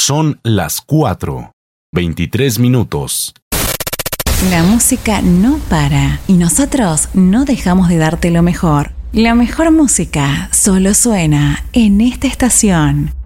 Son las 4:23. La música no para y nosotros no dejamos de darte lo mejor. La mejor música solo suena en esta estación.